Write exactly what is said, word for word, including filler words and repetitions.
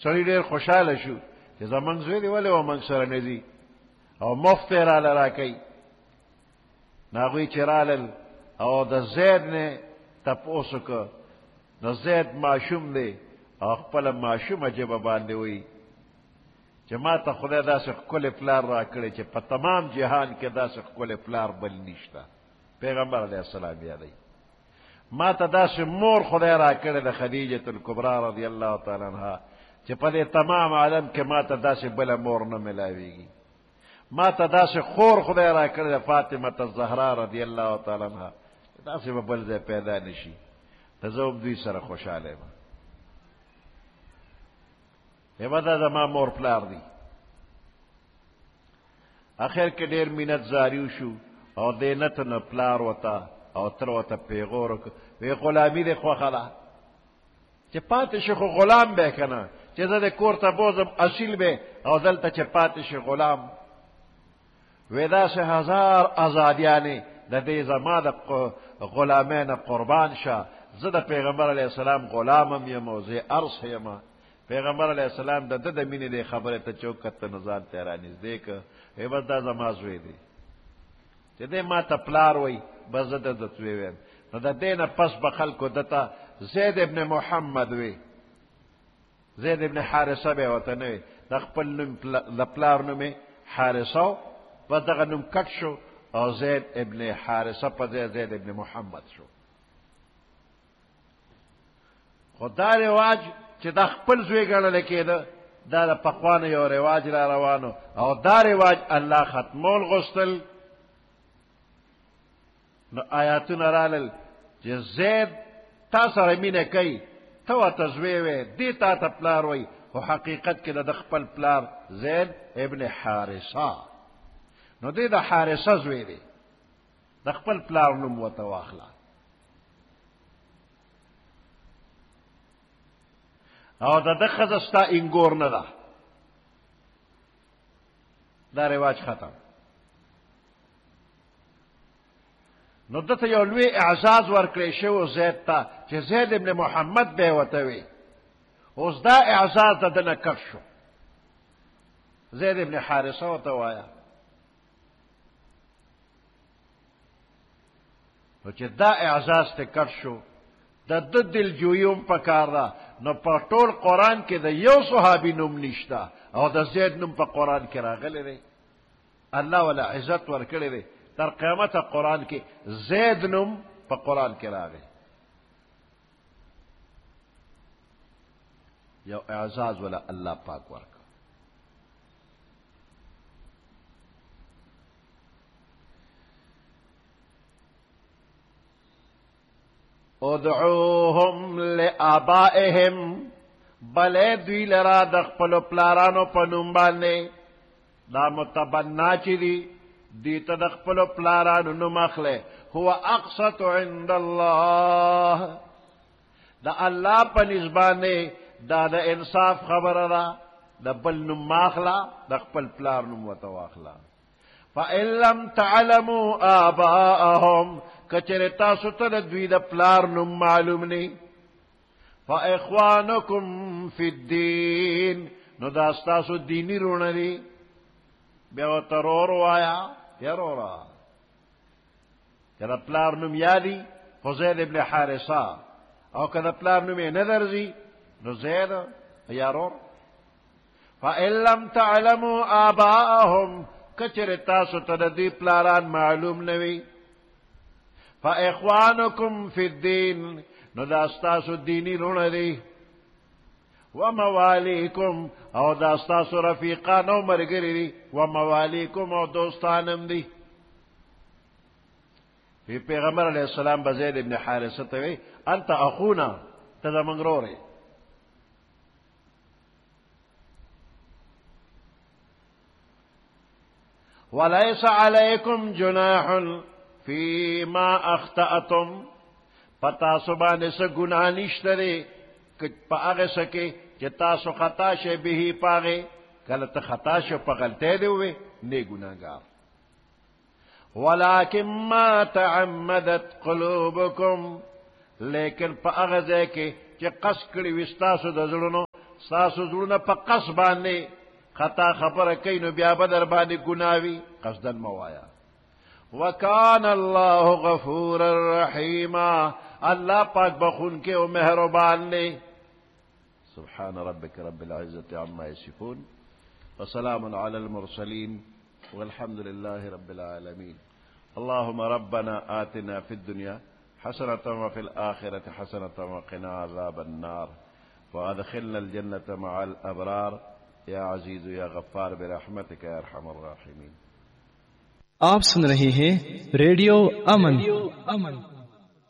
سړی ډېر خوشحاله شو چې زمونږ زوی دی ولې ومونږ سره نه ځي او مفت یې راله راکوي. نو هغوی چې رالل او د زید نه تپوس وکړه، نو زید ماشوم دی او خپله ماشومه ژبه باندې وایي چې ما ته خدای داسې ښکلی پلار را کړی چې په تمام جهان کې داسې ښکلی پلار بل نشته. پیغمبر علیه السلام یادوي ما ته داسې مور خدای را کړی د خدیجة الکبرا رضی الله تعالی عنها چې په دې تمام عالم کې ما ته داسې بله مور نه ملاویږي. ما ته داسې خور خدای را کړی د فاطمه الزهرا رضی الله تعالی عنها داسې به بل ځای پیدا نشي. ته زه هم دوی سره خوشحاله یم. یوه دا زما مور پلار دی. اخر کې ډېر مینت زاریو شو او دې نته نه پلار وته او تر وته پیغور وکړ وی غلامي دې خوښه ده چې پاتې شي، خو غلام به که نه چې زه د کور ته بوځم اصیل به او دلته چې پاتې شي غلام. وی داسې هزار ازادیانې د دې زما د غلامۍ نه قربان شه. زه د پیغمبر علیه السلام غلامم یم او زه ارس یم. پیغمبر علیه السلام د ده د مینې دې خبرې ته چوکت ته نه ځان ته یې رانږدې که وی بس دا زما زوی دی چې دی ما ته پلار وی بس زه د ده زوی ویم. نو د دې نه پس به خلکو ده ته زید ابن محمد وی، زید ابن حارثه به یې ورته نه وی، د خپل نوم د پلار نوم یې حارثه و، بس دغه نوم کټ شو او زید ابن حارثه په ځای زید ابن محمد شو. خو دا رواج چې دا خپل زوی ګڼلی کېده دا د پخوانو یو رواج را روانو او دا رواج الله ختمول غوښتل. نو آیاتونه رالل چې زید تا سره مینه کوي، ته ورته زوی وی، دې تا ته پلار وی، خو حقیقت کې د خپل پلار زید ابن حارثه. نو دې د حارثه زوی دی، د خپل پلار نوم ورته واخله. او د ده ښځه ستا انګور نه ده، دا رواج ختم. نو ده ته یو لوی اعزاز ورکړی شوی زید ته چې زید ابن محمد به یې ورته وي. اوس دا اعزاز د ده نه کټ شو. زید ابن حارثه ورته وایه. نو چې دا اعزاز ته کټ شو د ده دلجویي هم پکار ده. نو په ټول قرآن کې د یو صحابي نوم نشته او د زید نوم په قرآن کې راغلی دی. الله ولا عزت ورکړی دی. تر قیامته قرآن کې زید نوم په قرآن کې راغی. یو اعزاز ولا الله پاک ورکړ. ادعوهم لآبائهم، بلے دوی لرا د خپلو پلارانو په نوم باندې. دا متبنا چې دي دوی ته د خپلو پلارانو نوم اخلی. هو اقسط عند الله، د الله په نسبت باندې دا د انصاف خبره ده. د بل نوم ماخله، د خپل پلار نوم ورته واخله. فإن لم تعلموا آباءهم، کچره تاسو ته د دوی د پلار نوم معلوم نه، فإخوانکم فی الدین، نو دا ستاسو دینی رونه دي. بیا ورته رور وایا یا رورا که د پلار نوم یادي خو زید ابن حارثه، او که د پلار نوم یې نه درځي نو زید یا رور. فإن لم تعلموا آباءهم، کچره تاسو ته د دوی پلاران معلوم نه وي، فإخوانکم فی الدین، نو دا ستاسو دینی رونه دي. وموالیکم، او دا ستاسو رفیقان او ملګري دي. وموالیکم، او دوستانم دي. وی پیغمبر علیہ السلام به زید ابن حارثه ته وی انت اخونا، ته زموږ ورور یې. وليس عليكم جناح فيما اخطأتم، پتا سو باندې څه ګناه نشته دی په هغه څه کې چې تاسو خطا شئ به پاغې. کله ته خطا شو په غلطۍ دې ووې نه ګناهګار. ولكن ما تعمدت قلوبكم، لیکن په هغه ځای کې چې قصد کړي وي ستاسو د زړونو ستاسو زړونه په قص باندې خطا خبره کوي نو بیا به در باندې ګناوي قصدن موایا وکان الله غفورا رحیما الله پاک بخون کے او مہربان نے سبحان ربك رب العزة عما يصفون وسلام على المرسلين والحمد لله رب العالمين اللهم ربنا آتنا في الدنيا حسنة وفي الآخرة حسنة وقنا عذاب النار وأدخلنا الجنة مع الأبرار يا عزيز يا غفار برحمتك يا أرحم الراحمين। आप सुन रहे हैं रेडियो अमन।